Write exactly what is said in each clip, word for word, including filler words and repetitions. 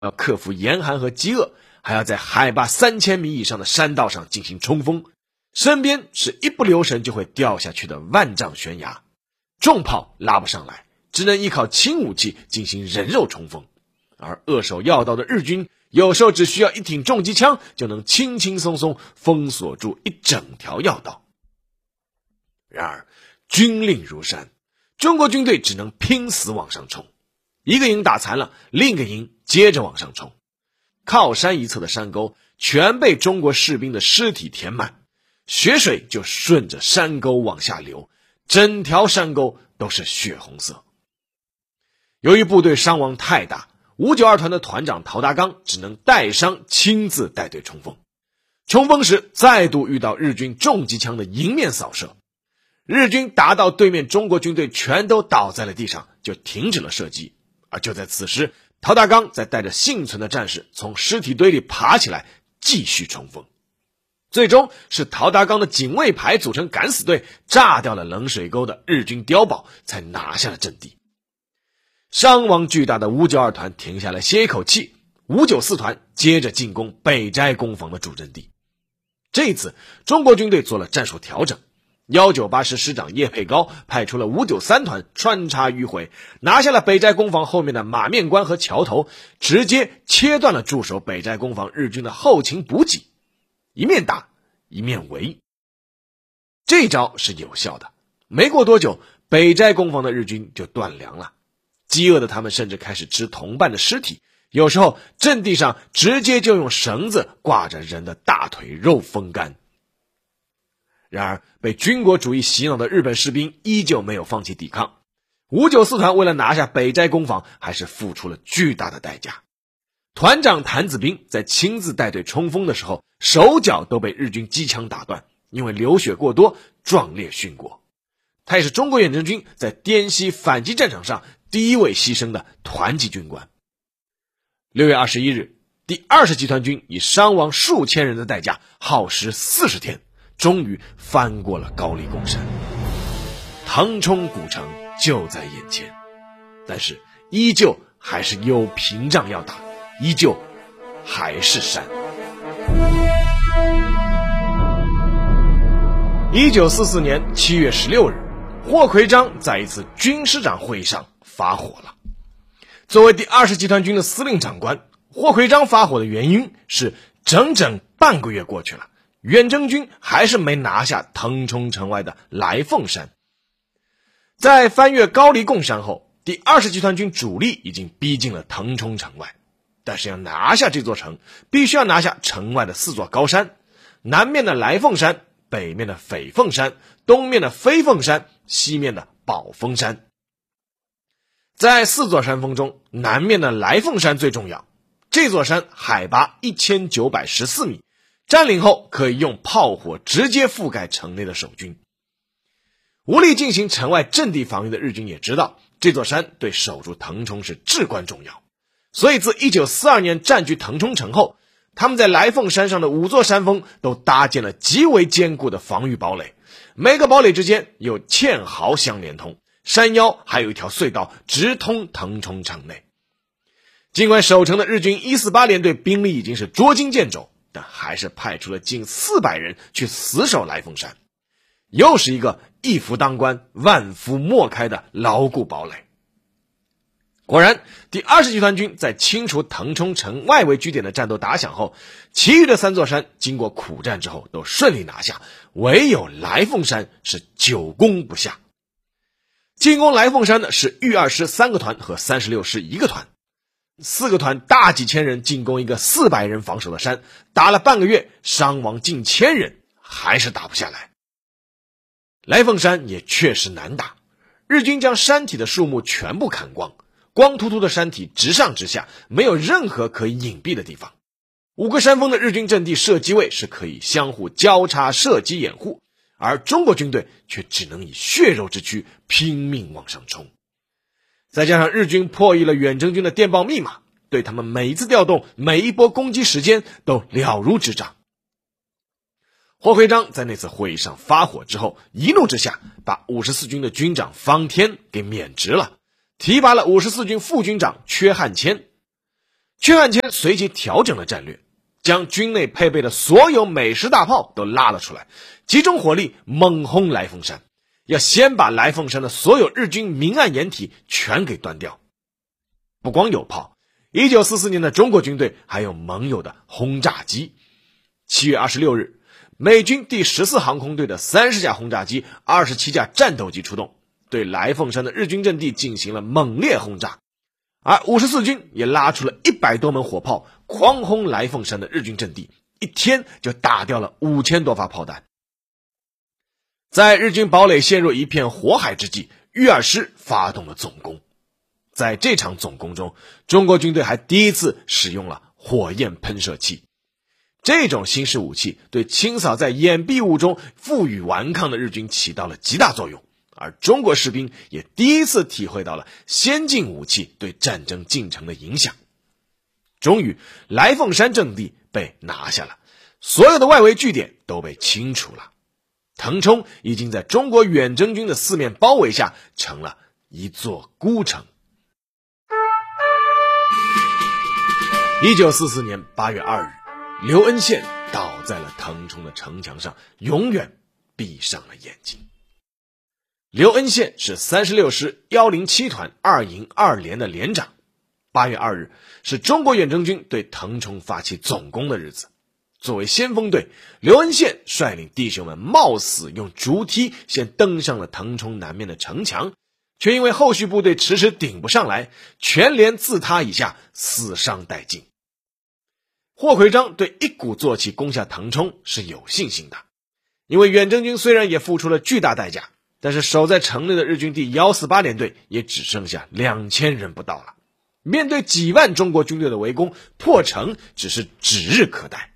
要克服严寒和饥饿，还要在海拔三千米以上的山道上进行冲锋，身边是一不留神就会掉下去的万丈悬崖，重炮拉不上来，只能依靠轻武器进行人肉冲锋。而扼守要道的日军有时候只需要一挺重机枪就能轻轻松松封锁住一整条要道。然而军令如山，中国军队只能拼死往上冲，一个营打残了，另一个营接着往上冲。靠山一侧的山沟全被中国士兵的尸体填满，血水就顺着山沟往下流，整条山沟都是血红色。由于部队伤亡太大，五九二团的团长陶达刚只能带伤亲自带队冲锋。冲锋时再度遇到日军重机枪的迎面扫射，日军打到对面中国军队全都倒在了地上，就停止了射击。而就在此时，陶大刚在带着幸存的战士从尸体堆里爬起来继续冲锋。最终是陶大刚的警卫排组成敢死队炸掉了冷水沟的日军碉堡，才拿下了阵地。伤亡巨大的五九二团停下来歇一口气，五九四团接着进攻北斋攻防的主阵地。这一次中国军队做了战术调整，一九八师师长叶佩高派出了五九三团穿插迂回，拿下了北斋攻防后面的马面关和桥头，直接切断了驻守北斋攻防日军的后勤补给，一面打一面围。这一招是有效的，没过多久，北斋攻防的日军就断粮了。饥饿的他们甚至开始吃同伴的尸体，有时候阵地上直接就用绳子挂着人的大腿肉风干。然而被军国主义洗脑的日本士兵依旧没有放弃抵抗，五九四团为了拿下北斋攻防还是付出了巨大的代价。团长谭子兵在亲自带队冲锋的时候，手脚都被日军机枪打断，因为流血过多壮烈殉国。他也是中国远征军在滇西反击战场上第一位牺牲的团级军官。六月二十一日，第二十集团军以伤亡数千人的代价，耗时四十天，终于翻过了高黎贡山。腾冲古城就在眼前，但是依旧还是有屏障要打，依旧还是山。一九四四年七月十六日，霍奎章在一次军师长会议上发火了。作为第二十集团军的司令长官，霍奎章发火的原因是整整半个月过去了，远征军还是没拿下腾冲城外的来凤山。在翻越高黎贡山后，第二十集团军主力已经逼近了腾冲城外，但是要拿下这座城，必须要拿下城外的四座高山，南面的来凤山，北面的斐凤山，东面的飞凤山，西面的宝峰山。在四座山峰中，南面的来凤山最重要，这座山海拔一千九百十四米，占领后可以用炮火直接覆盖城内的守军。无力进行城外阵地防御的日军也知道，这座山对守住腾冲是至关重要，所以自一九四二年占据腾冲城后，他们在来凤山上的五座山峰都搭建了极为坚固的防御堡垒，每个堡垒之间有堑壕相连通，山腰还有一条隧道直通腾冲城内。尽管守城的日军一四八联队兵力已经是捉襟见肘，但还是派出了近四百人去死守来凤山，又是一个一夫当关万夫莫开的牢固堡垒。果然，第二十集团军在清除腾冲城外围据点的战斗打响后，其余的三座山经过苦战之后都顺利拿下，唯有来凤山是久攻不下。进攻来凤山的是豫二师三个团和三十六师一个团，四个团大几千人进攻一个四百人防守的山，打了半个月，伤亡近千人，还是打不下来。来凤山也确实难打，日军将山体的树木全部砍光，光秃秃的山体直上直下，没有任何可以隐蔽的地方。五个山峰的日军阵地射击位是可以相互交叉射击掩护，而中国军队却只能以血肉之躯拼命往上冲。再加上日军破译了远征军的电报密码，对他们每一次调动，每一波攻击时间都了如指掌。霍奎章在那次会议上发火之后，一怒之下把五十四军的军长方天给免职了，提拔了五十四军副军长缺汉谦。 阙汉骞随即调整了战略，将军内配备的所有美式大炮都拉了出来，集中火力猛轰来凤山，要先把来凤山的所有日军明暗掩体全给端掉。不光有炮，一九四四年的中国军队还有盟友的轰炸机。七月二十六日，美军第十四航空队的三十架轰炸机、二十七架战斗机出动，对来凤山的日军阵地进行了猛烈轰炸。而五十四军也拉出了一百多门火炮，狂轰来凤山的日军阵地，一天就打掉了五千多发炮弹。在日军堡垒陷入一片火海之际，豫二师发动了总攻。在这场总攻中，中国军队还第一次使用了火焰喷射器。这种新式武器对清扫在掩蔽物中负隅顽抗的日军起到了极大作用，而中国士兵也第一次体会到了先进武器对战争进程的影响。终于，来凤山阵地被拿下了，所有的外围据点都被清除了。腾冲已经在中国远征军的四面包围下成了一座孤城。一九四四年八月二日，刘恩宪倒在了腾冲的城墙上，永远闭上了眼睛。刘恩宪是三十六师一零七团二营二连的连长。八月二日是中国远征军对腾冲发起总攻的日子。作为先锋队，刘恩宪率领弟兄们冒死用竹梯先登上了腾冲南面的城墙，却因为后续部队迟迟顶不上来，全连自他以下，死伤殆尽。霍奎章对一鼓作气攻下腾冲是有信心的，因为远征军虽然也付出了巨大代价，但是守在城内的日军第一四八联队也只剩下两千人不到了。面对几万中国军队的围攻，破城只是指日可待。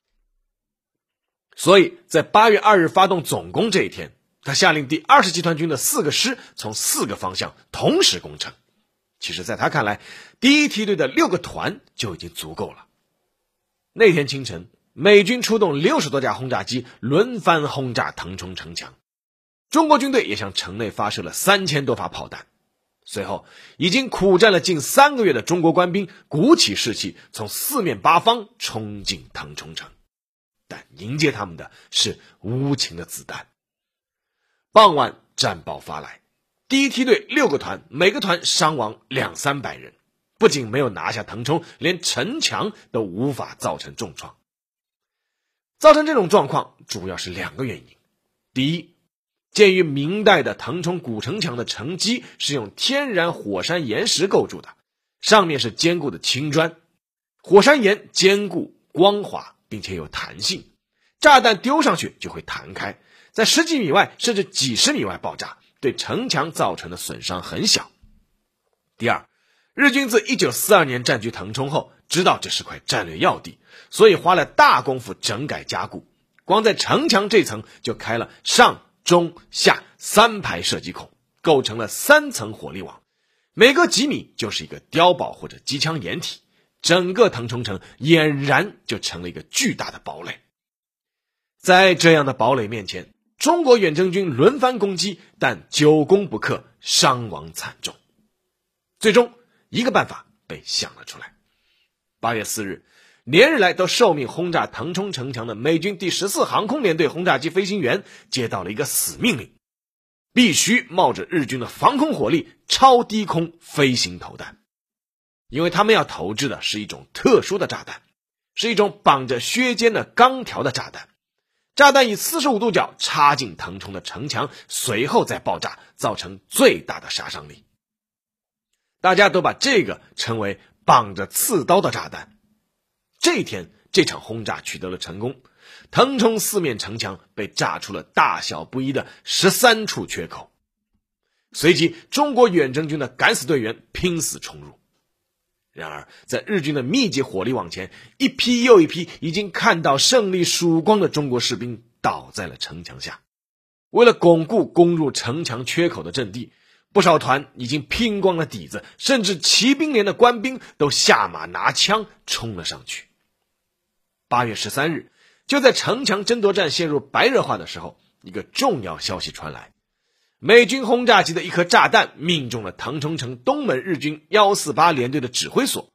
所以在八月二日发动总攻这一天，他下令第二十集团军的四个师从四个方向同时攻城。其实在他看来，第一梯队的六个团就已经足够了。那天清晨，美军出动六十多架轰炸机轮番轰炸腾冲城墙，中国军队也向城内发射了三千多发炮弹。随后，已经苦战了近三个月的中国官兵鼓起士气，从四面八方冲进腾冲城，但迎接他们的是无情的子弹。傍晚，战报发来，第一梯队六个团，每个团伤亡两三百人。不仅没有拿下腾冲，连城墙都无法造成重创。造成这种状况主要是两个原因。第一，鉴于明代的腾冲古城墙的城基是用天然火山岩石构筑的，上面是坚固的青砖，火山岩坚固光滑并且有弹性，炸弹丢上去就会弹开，在十几米外甚至几十米外爆炸，对城墙造成的损伤很小。第二，日军自一九四二年占据腾冲后，知道这是块战略要地，所以花了大功夫整改加固，光在城墙这层就开了上中下三排射击孔，构成了三层火力网，每隔几米就是一个碉堡或者机枪掩体，整个腾冲城俨然就成了一个巨大的堡垒。在这样的堡垒面前，中国远征军轮番攻击，但久攻不克，伤亡惨重。最终一个办法被想了出来。八月四日，连日来都受命轰炸腾冲城墙的美军第十四航空联队轰炸机飞行员接到了一个死命令，必须冒着日军的防空火力超低空飞行投弹。因为他们要投掷的是一种特殊的炸弹，是一种绑着削尖的钢条的炸弹。炸弹以四十五度角插进腾冲的城墙，随后再爆炸，造成最大的杀伤力。大家都把这个称为绑着刺刀的炸弹。这一天，这场轰炸取得了成功，腾冲四面城墙被炸出了大小不一的十三处缺口。随即，中国远征军的敢死队员拼死冲入。然而，在日军的密集火力网前，一批又一批已经看到胜利曙光的中国士兵倒在了城墙下。为了巩固攻入城墙缺口的阵地，不少团已经拼光了底子，甚至骑兵连的官兵都下马拿枪冲了上去。八月十三日，就在城墙争夺战陷入白热化的时候，一个重要消息传来，美军轰炸机的一颗炸弹命中了腾冲城东门日军一四八联队的指挥所，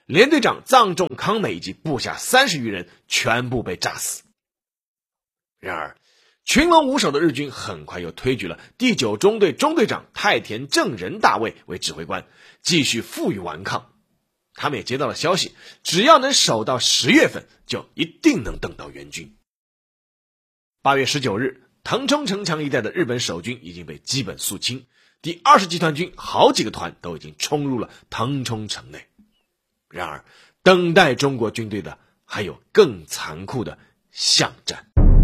连队长藏重康美以及部下三十余人全部被炸死。然而群龙无首的日军很快又推举了第九中队中队长太田正仁大尉为指挥官，继续负隅顽抗。他们也接到了消息，只要能守到十月份，就一定能等到援军。八月十九日，腾冲城墙一带的日本守军已经被基本肃清，第二十集团军好几个团都已经冲入了腾冲城内。然而等待中国军队的还有更残酷的巷战。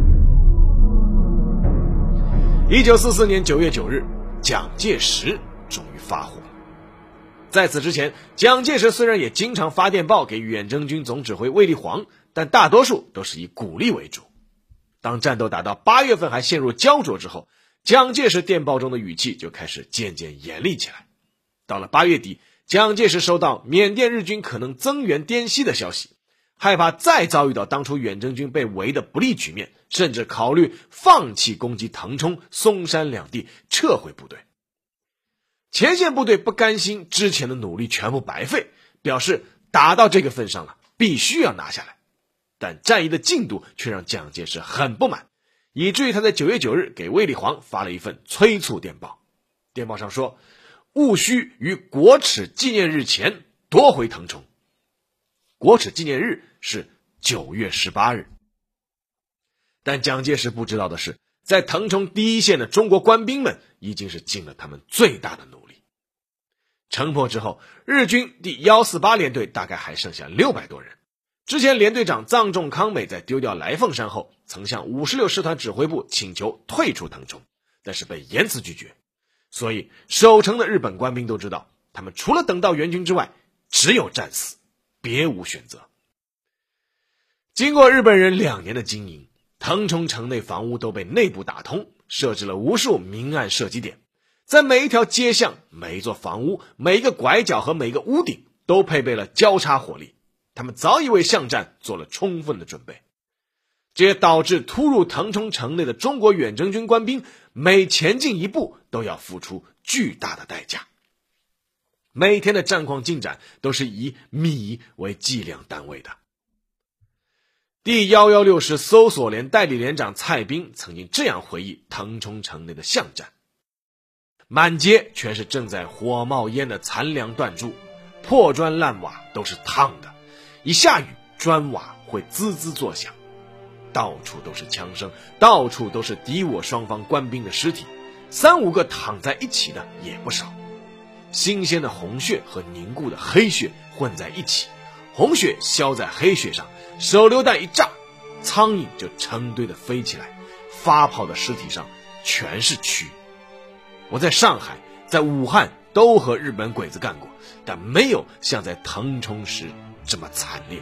一九四四年九月九日，蒋介石终于发火。在此之前，蒋介石虽然也经常发电报给远征军总指挥卫立煌，但大多数都是以鼓励为主。当战斗打到八月份还陷入焦灼之后，蒋介石电报中的语气就开始渐渐严厉起来。到了八月底，蒋介石收到缅甸日军可能增援滇西的消息，害怕再遭遇到当初远征军被围的不利局面，甚至考虑放弃攻击腾冲、松山两地，撤回部队。前线部队不甘心之前的努力全部白费，表示打到这个份上了，必须要拿下来。但战役的进度却让蒋介石很不满，以至于他在九月九日给卫立煌发了一份催促电报。电报上说，务须于国耻纪念日前夺回腾冲。国耻纪念日是九月十八日。但蒋介石不知道的是，在腾冲第一线的中国官兵们已经是尽了他们最大的努力。城破之后，日军第一四八联队大概还剩下六百多人。之前连队长藏重康美在丢掉来凤山后，曾向五十六师团指挥部请求退出腾冲，但是被严词拒绝。所以守城的日本官兵都知道，他们除了等到援军之外，只有战死，别无选择。经过日本人两年的经营，腾冲城内房屋都被内部打通，设置了无数明暗射击点，在每一条街巷、每一座房屋、每一个拐角和每一个屋顶都配备了交叉火力，他们早已为巷战做了充分的准备。这也导致突入腾冲城内的中国远征军官兵每前进一步都要付出巨大的代价。每天的战况进展都是以米为计量单位的。第一一六师搜索连代理连长蔡斌曾经这样回忆腾冲城内的巷战：满街全是正在火冒烟的残梁断柱，破砖烂瓦都是烫的，一下雨砖瓦会滋滋作响，到处都是枪声，到处都是敌我双方官兵的尸体，三五个躺在一起的也不少。新鲜的红血和凝固的黑血混在一起，红血消在黑血上，手榴弹一炸，苍蝇就成堆的飞起来，发泡的尸体上全是蛆。我在上海、在武汉都和日本鬼子干过，但没有像在腾冲时这么惨烈。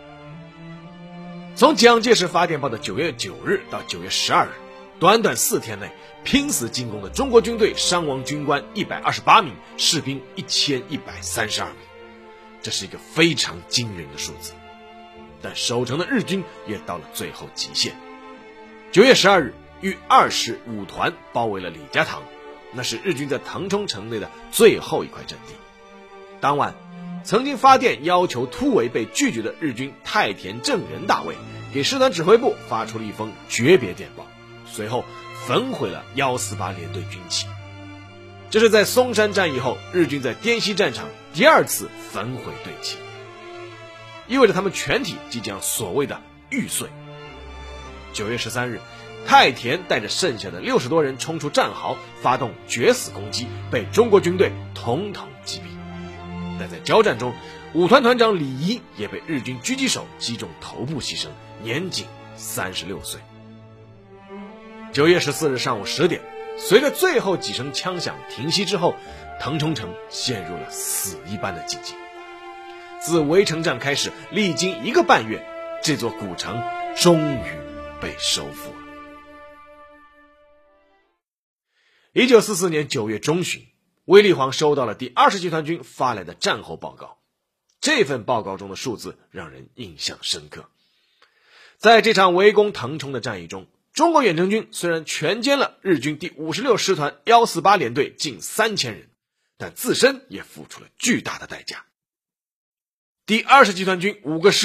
从蒋介石发电报的九月九日到九月十二日，短短四天内，拼死进攻的中国军队伤亡军官一百二十八名，士兵一千一百三十二名，这是一个非常惊人的数字。但守城的日军也到了最后极限。九月十二日，豫二师五团包围了李家塘，那是日军在腾冲城内的最后一块阵地。当晚，曾经发电要求突围被拒绝的日军太田正仁大尉给师团指挥部发出了一封诀别电报，随后焚毁了一四八联队军旗。这是在松山战役后日军在滇西战场第二次焚毁队旗，意味着他们全体即将所谓的玉碎。九月十三日，太田带着剩下的六十多人冲出战壕，发动决死攻击，被中国军队统统击毙。但在交战中，五团团长李仪也被日军狙击手击中头部牺牲，年仅三十六岁。九月十四日上午十点，随着最后几声枪响停息之后，腾冲城陷入了死一般的寂静。自围城战开始，历经一个半月，这座古城终于被收复了。一九四四年九月中旬，卫立煌收到了第二十集团军发来的战后报告。这份报告中的数字让人印象深刻。在这场围攻腾冲的战役中，中国远征军虽然全歼了日军第五十六师团一四八联队近三千人，但自身也付出了巨大的代价。 第二十集团军五个师